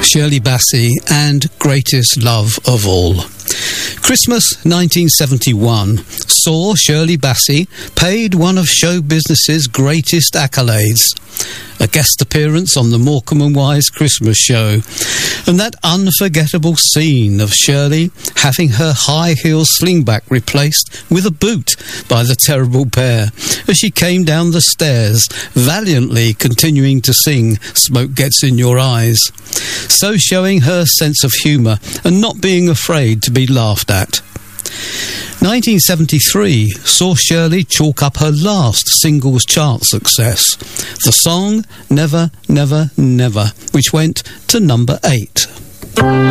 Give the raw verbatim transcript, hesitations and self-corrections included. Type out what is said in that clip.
Shirley Bassey and Greatest Love of All. Christmas nineteen seventy-one saw Shirley Bassey paid one of show business's greatest accolades, a guest appearance on the Morecambe and Wise Christmas show, and that unforgettable scene of Shirley having her high heel slingback replaced with a boot by the terrible pair as she came down the stairs, valiantly continuing to sing Smoke Gets in Your Eyes, so showing her sense of humour and not being afraid to be laughed at. nineteen seventy-three saw Shirley chalk up her last singles chart success, the song Never, Never, Never, which went to number eight.